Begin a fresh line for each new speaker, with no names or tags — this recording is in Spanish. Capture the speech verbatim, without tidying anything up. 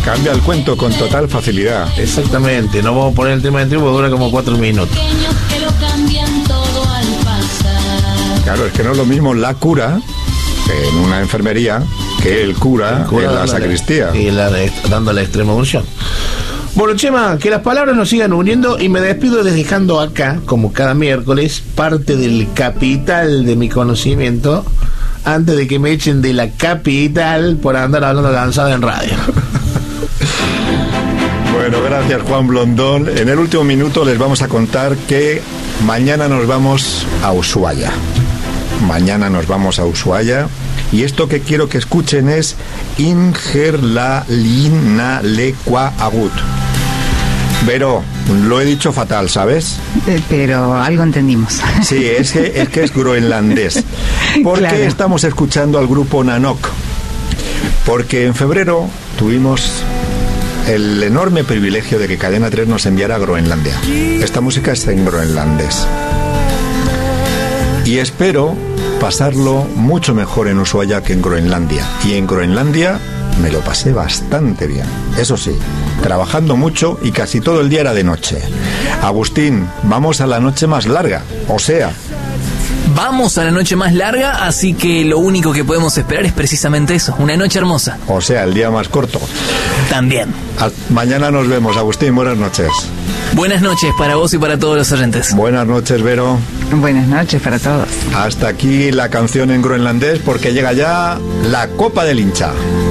Cambia el cuento con total facilidad.
Exactamente, no vamos a poner el tema de tribu, dura como cuatro minutos.
Claro, es que no es lo mismo la cura en una enfermería que el cura, el cura en la sacristía.
Y la de, dando la extrema unción. Bueno, Chema, que las palabras nos sigan uniendo y me despido dejando acá, como cada miércoles, parte del capital de mi conocimiento antes de que me echen de la capital por andar hablando cansado en radio.
Bueno, gracias Juan Blondón. En el último minuto les vamos a contar que mañana nos vamos a Ushuaia. Mañana nos vamos a Ushuaia. Y esto que quiero que escuchen es Ingerlalina-Lequa Agut. Vero, lo he dicho fatal, ¿sabes?
Eh, pero algo entendimos.
Sí, es que es, que es groenlandés. ¿Por
Claro.
qué estamos escuchando al grupo Nanok? Porque en febrero tuvimos el enorme privilegio de que Cadena tres nos enviara a Groenlandia. Esta música está en groenlandés. Y espero pasarlo mucho mejor en Ushuaia que en Groenlandia. Y en Groenlandia me lo pasé bastante bien. Eso sí, trabajando mucho y casi todo el día era de noche. Agustín, vamos a la noche más larga. O sea...
Vamos a la noche más larga, así que lo único que podemos esperar es precisamente eso, una noche hermosa.
O sea, el día más corto.
También.
A- mañana nos vemos, Agustín, buenas noches.
Buenas noches para vos y para todos los oyentes.
Buenas noches, Vero.
Buenas noches para todos.
Hasta aquí la canción en groenlandés porque llega ya la Copa del Hincha.